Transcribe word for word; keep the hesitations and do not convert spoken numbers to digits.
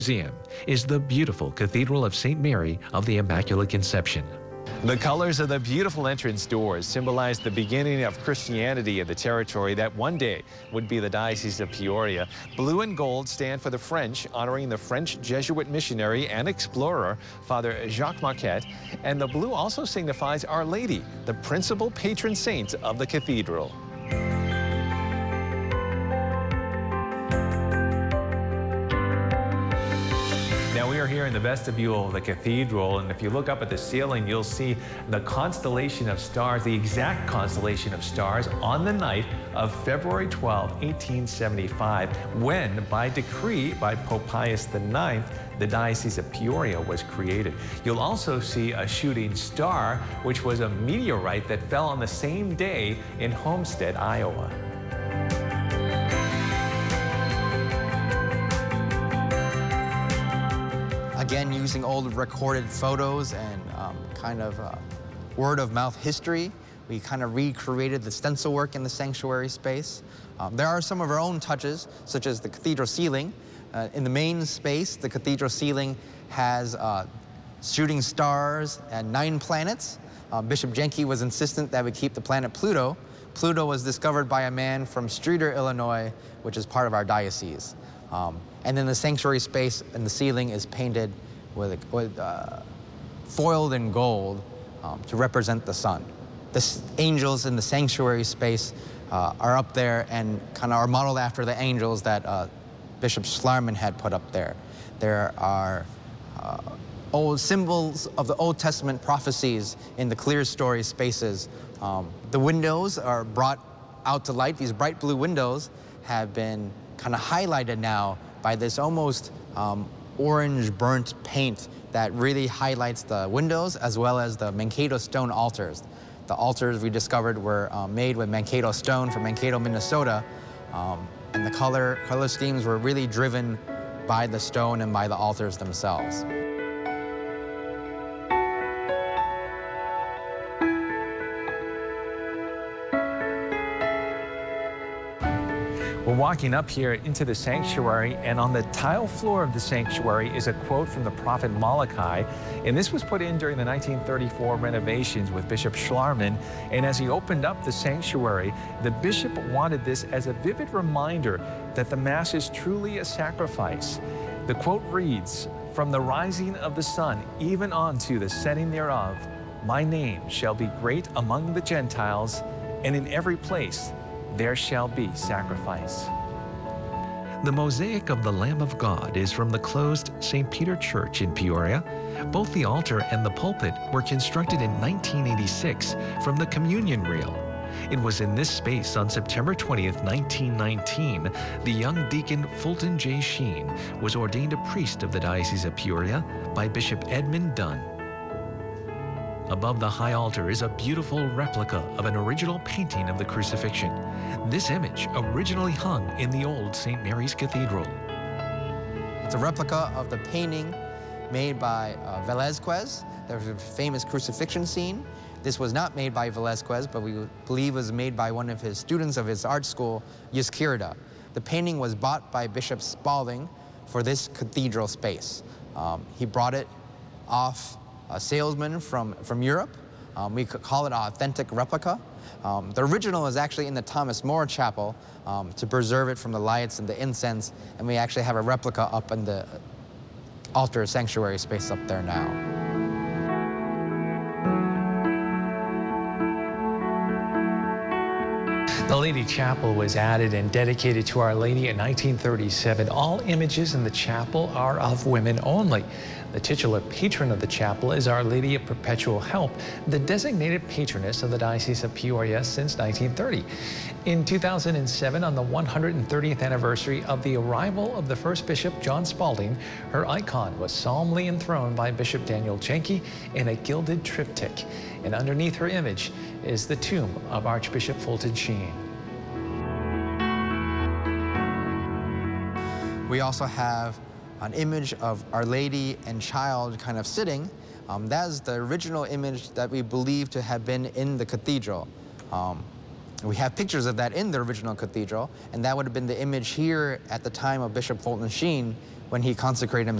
Museum is the beautiful Cathedral of Saint Mary of the Immaculate Conception. The colors of the beautiful entrance doors symbolize the beginning of Christianity in the territory that one day would be the Diocese of Peoria. Blue and gold stand for the French, honoring the French Jesuit missionary and explorer, Father Jacques Marquette. And the blue also signifies Our Lady, the principal patron saint of the cathedral. Now we are here in the vestibule of the cathedral, and if you look up at the ceiling, you'll see the constellation of stars, the exact constellation of stars on the night of February twelfth, eighteen seventy-five, when, by decree by Pope Pius the ninth, the Diocese of Peoria was created. You'll also see a shooting star, which was a meteorite that fell on the same day in Homestead, Iowa. Again, using old recorded photos and um, kind of uh, word-of-mouth history, we kind of recreated the stencil work in the sanctuary space. Um, there are some of our own touches, such as the cathedral ceiling. Uh, in the main space, the cathedral ceiling has uh, shooting stars and nine planets. Uh, Bishop Jenke was insistent that we keep the planet Pluto. Pluto was discovered by a man from Streator, Illinois, which is part of our diocese. Um, and then the sanctuary space and the ceiling is painted with, with uh, foiled in gold um, to represent the sun. The s angels in the sanctuary space uh, are up there and kind of are modeled after the angels that uh, Bishop Schlarman had put up there. There are uh, old symbols of the Old Testament prophecies in the clear story spaces. Um, the windows are brought out to light. These bright blue windows have been kind of highlighted now by this almost um, orange burnt paint that really highlights the windows as well as the Mankato stone altars. The altars we discovered were um, made with Mankato stone from Mankato, Minnesota, um, and the color, color schemes were really driven by the stone and by the altars themselves. We're walking up here into the sanctuary, and on the tile floor of the sanctuary is a quote from the prophet Malachi, and this was put in during the nineteen thirty-four renovations with Bishop Schlarman. And as he opened up the sanctuary, the bishop wanted this as a vivid reminder that the Mass is truly a sacrifice. The quote reads, "From the rising of the sun even unto the setting thereof, my name shall be great among the Gentiles, and in every place there shall be sacrifice." The mosaic of the Lamb of God is from the closed Saint Peter Church in Peoria. Both the altar and the pulpit were constructed in nineteen eighty-six from the communion rail. It was in this space on September twentieth, nineteen nineteen, the young deacon Fulton J. Sheen was ordained a priest of the Diocese of Peoria by Bishop Edmund Dunn. Above the high altar is a beautiful replica of an original painting of the crucifixion. This image originally hung in the old Saint Mary's Cathedral. It's a replica of the painting made by uh, Velázquez. There was a famous crucifixion scene. This was not made by Velázquez, but we believe was made by one of his students of his art school, Izquierda. The painting was bought by Bishop Spalding for this cathedral space. Um, he brought it off a salesman from, from Europe. Um, we could call it an authentic replica. Um, the original is actually in the Thomas More Chapel um, to preserve it from the lights and the incense, and we actually have a replica up in the altar sanctuary space up there now. The Lady Chapel was added and dedicated to Our Lady in nineteen thirty-seven. All images in the chapel are of women only. The titular patron of the chapel is Our Lady of Perpetual Help, the designated patroness of the Diocese of Peoria since nineteen thirty. In two thousand seven, on the one hundred thirtieth anniversary of the arrival of the first bishop, John Spalding, her icon was solemnly enthroned by Bishop Daniel Jenke in a gilded triptych. And underneath her image is the tomb of Archbishop Fulton Sheen. We also have an image of Our Lady and Child kind of sitting. Um, that is the original image that we believe to have been in the cathedral. Um, we have pictures of that in the original cathedral, and that would have been the image here at the time of Bishop Fulton Sheen when he consecrated himself